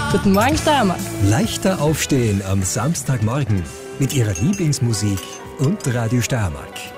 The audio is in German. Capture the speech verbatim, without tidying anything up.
Guten Morgen, Steiermark. Leichter aufstehen am Samstagmorgen mit Ihrer Lieblingsmusik und Radio Steiermark.